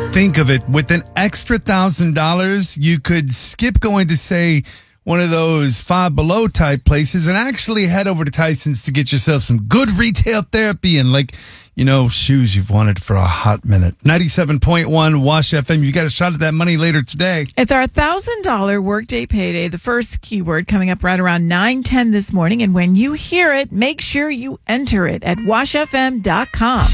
think of it, with an extra $1,000, you could skip going to, say, one of those Five Below type places and actually head over to Tyson's to get yourself some good retail therapy and, shoes you've wanted for a hot minute. 97.1 Wash FM. You got a shot at that money later today. It's our $1,000 workday payday, the first keyword coming up right around 9:10 this morning. And when you hear it, make sure you enter it at washfm.com.